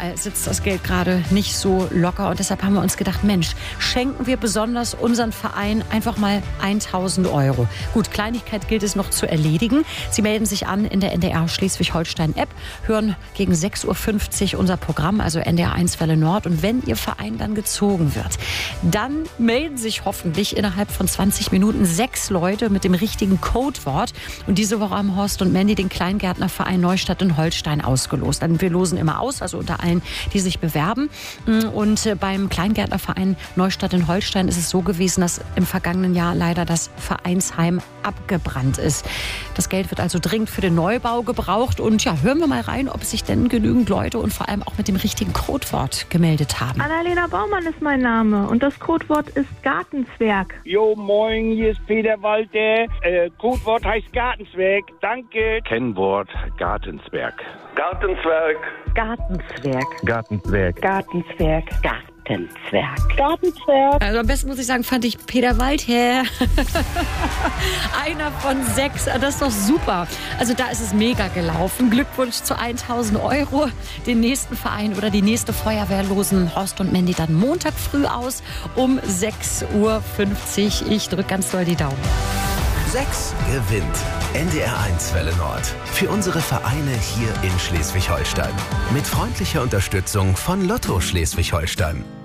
überall sitzt das Geld gerade nicht so locker. Und deshalb haben wir uns gedacht, Mensch, schenken wir besonders unseren Verein einfach mal 1.000 €. Gut, Kleinigkeit gilt es noch zu erledigen. Sie melden sich an in der NDR Schleswig-Holstein-App, hören gegen 6.50 Uhr unser Programm, also NDR 1 Welle Nord. Und wenn Ihr Verein dann gezogen wird, dann melden sich hoffentlich innerhalb von 20 Minuten 6 Leute mit dem richtigen Codewort. Und diese Woche haben Horst und Mandy den Kleingärtnerverein Neustadt in Holstein ausgelost. Wir losen immer aus, also unter allen, die sich bewerben. Und beim Kleingärtnerverein Neustadt in Holstein ist es so gewesen, dass im vergangenen Jahr leider das Vereinsheim abgebrannt ist. Das Geld wird also dringend für den Neubau gebraucht. Und ja, hören wir mal rein, ob sich denn genügend Leute und vor allem auch mit dem richtigen Codewort gemeldet haben. Annalena Baumann ist mein Name und das Codewort ist Gartenzwerg. Jo, moin, hier ist Peter Walter. Codewort heißt Gartenzwerg. Danke. Kennwort Gartenzwerg. Gartenzwerg. Gartenzwerg. Gartenzwerg. Gartenzwerg. Gartenzwerg. Gartenzwerg. Also am besten muss ich sagen, fand ich Peter Walther. Einer von 6. Das ist doch super. Also da ist es mega gelaufen. Glückwunsch zu 1.000 €. Den nächsten Verein oder die nächste Feuerwehr losen Horst und Mandy dann Montag früh aus um 6.50 Uhr. Ich drücke ganz doll die Daumen. 6 gewinnt. NDR 1 Welle Nord. Für unsere Vereine hier in Schleswig-Holstein. Mit freundlicher Unterstützung von Lotto Schleswig-Holstein.